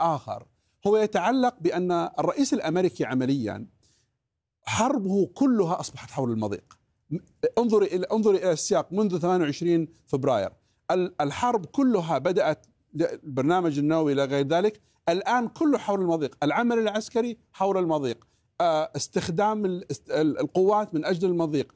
آخر هو يتعلق بأن الرئيس الأمريكي عمليا حربه كلها أصبحت حول المضيق. انظري إلى السياق منذ 28 فبراير، الحرب كلها بدأت البرنامج النووي إلى غير ذلك، الآن كله حول المضيق، العمل العسكري حول المضيق، استخدام القوات من أجل المضيق،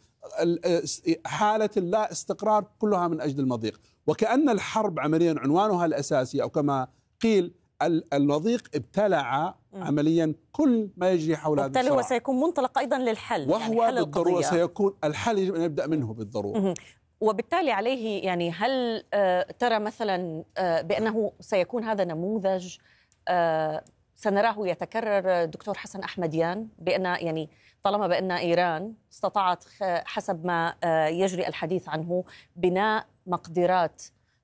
حالة اللا استقرار كلها من أجل المضيق، وكأن الحرب عمليا عنوانها الأساسي أو كما قيل المضيق ابتلع عمليا كل ما يجري حول هذا الصراع، هو سيكون منطلق أيضا للحل، وهو يعني بالضرورة سيكون الحل يجب أن يبدأ منه بالضرورة. وبالتالي عليه يعني هل ترى مثلا بأنه سيكون هذا نموذج سنراه يتكرر دكتور حسن أحمديان، بأن يعني طالما بأن إيران استطاعت حسب ما يجري الحديث عنه بناء مقدرات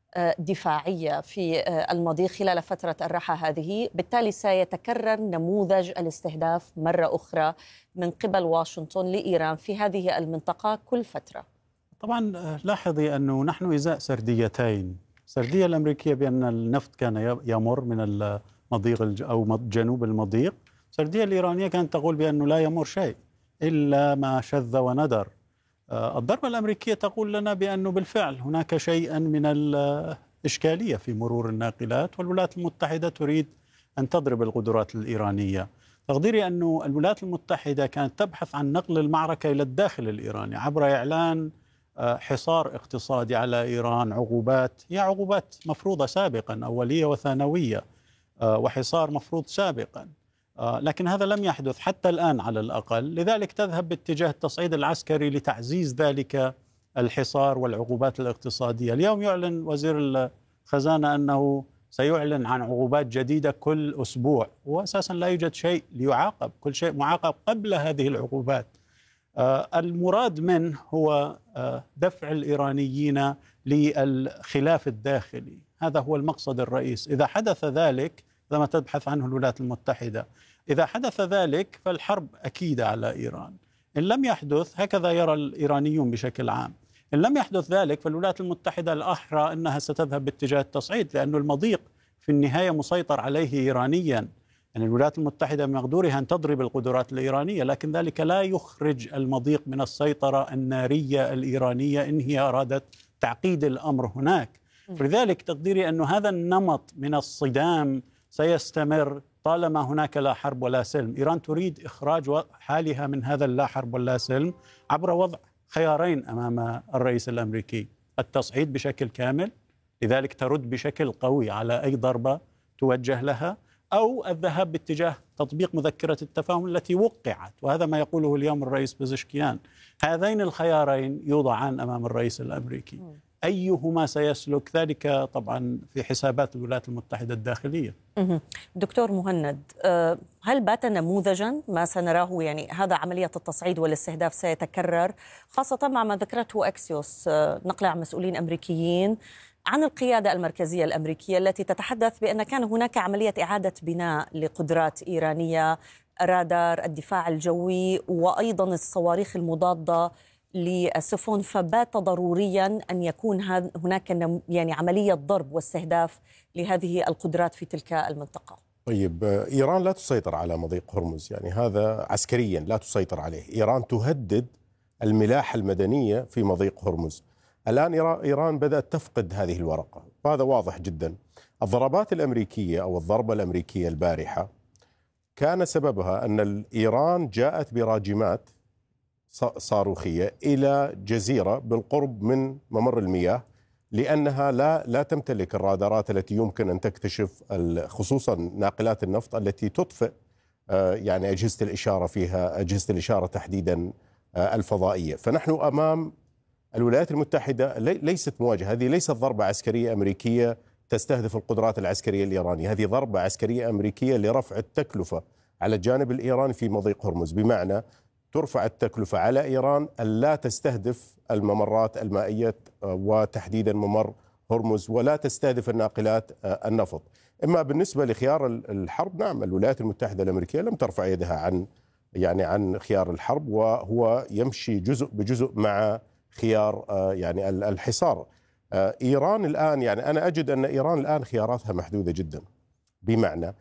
دفاعية في المضيق خلال فترة الراحة هذه، بالتالي سيتكرر نموذج الاستهداف مرة أخرى من قبل واشنطن لإيران في هذه المنطقة كل فترة. طبعا لاحظي أنه نحن إزاء سرديتين، السردية الأمريكية بأن النفط كان يمر من المضيق أو جنوب المضيق، السردية الإيرانية كانت تقول بأنه لا يمر شيء إلا ما شذ وندر. الضربة الأمريكية تقول لنا بأنه بالفعل هناك شيئا من الإشكالية في مرور الناقلات، والولايات المتحدة تريد أن تضرب القدرات الإيرانية. تقديري أن الولايات المتحدة كانت تبحث عن نقل المعركة إلى الداخل الإيراني عبر إعلان حصار اقتصادي على إيران، عقوبات هي عقوبات مفروضة سابقا أولية وثانوية، وحصار مفروض سابقا، لكن هذا لم يحدث حتى الآن على الأقل. لذلك تذهب باتجاه التصعيد العسكري لتعزيز ذلك الحصار والعقوبات الاقتصادية. اليوم يعلن وزير الخزانة أنه سيعلن عن عقوبات جديدة كل أسبوع، وأساسا لا يوجد شيء ليعاقب، كل شيء معاقب قبل هذه العقوبات. المراد منه هو دفع الإيرانيين للخلاف الداخلي، هذا هو المقصد الرئيس. إذا حدث ذلك ما تبحث عنه الولايات المتحدة، إذا حدث ذلك فالحرب أكيدة على إيران. إن لم يحدث، هكذا يرى الإيرانيون بشكل عام، إن لم يحدث ذلك فالولايات المتحدة الأحرى أنها ستذهب باتجاه التصعيد، لأن المضيق في النهاية مسيطر عليه إيرانيا. يعني الولايات المتحدة بمقدورها أن تضرب القدرات الإيرانية، لكن ذلك لا يخرج المضيق من السيطرة النارية الإيرانية إن هي أرادت تعقيد الأمر هناك. فلذلك تقديري أن هذا النمط من الصدام سيستمر طالما هناك لا حرب ولا سلم. إيران تريد إخراج حالها من هذا اللا حرب ولا سلم عبر وضع خيارين أمام الرئيس الأمريكي: التصعيد بشكل كامل، لذلك ترد بشكل قوي على أي ضربة توجه لها، أو الذهاب باتجاه تطبيق مذكرة التفاهم التي وقعت، وهذا ما يقوله اليوم الرئيس بزشكيان. هذين الخيارين يوضعان أمام الرئيس الأمريكي، أيهما سيسلك ذلك طبعا في حسابات الولايات المتحدة الداخلية. دكتور مهند، هل بات نموذجا ما سنراه، يعني هذا عملية التصعيد والاستهداف سيتكرر، خاصة مع ما ذكرته أكسيوس نقل عن مسؤولين أمريكيين عن القيادة المركزية الأمريكية التي تتحدث بأن كان هناك عملية إعادة بناء لقدرات إيرانية، رادار، الدفاع الجوي، وأيضا الصواريخ المضادة للسفن، فبات ضروريا أن يكون هناك يعني عملية ضرب واستهداف لهذه القدرات في تلك المنطقة. طيب، إيران لا تسيطر على مضيق هرمز، يعني هذا عسكريا لا تسيطر عليه. إيران تهدد الملاحة المدنية في مضيق هرمز. الآن إيران بدأت تفقد هذه الورقة، وهذا واضح جدا. الضربات الأمريكية أو الضربة الأمريكية البارحة كان سببها أن إيران جاءت براجمات صاروخية إلى جزيرة بالقرب من ممر المياه، لأنها لا تمتلك الرادارات التي يمكن أن تكتشف خصوصا ناقلات النفط التي تطفئ يعني أجهزة الإشارة فيها، أجهزة الإشارة تحديدا الفضائية. فنحن أمام الولايات المتحدة ليست مواجهة، هذه ليست ضربة عسكرية أمريكية تستهدف القدرات العسكرية الإيرانية، هذه ضربة عسكرية أمريكية لرفع التكلفة على الجانب الإيراني في مضيق هرمز، بمعنى ترفع التكلفة على إيران ألا تستهدف الممرات المائية وتحديدا ممر هرمز، ولا تستهدف الناقلات النفط. إما بالنسبة لخيار الحرب، نعم الولايات المتحدة الأمريكية لم ترفع يدها عن خيار الحرب، وهو يمشي جزء بجزء مع خيار يعني الحصار. إيران الآن، يعني أنا أجد أن إيران الآن خياراتها محدودة جدا، بمعنى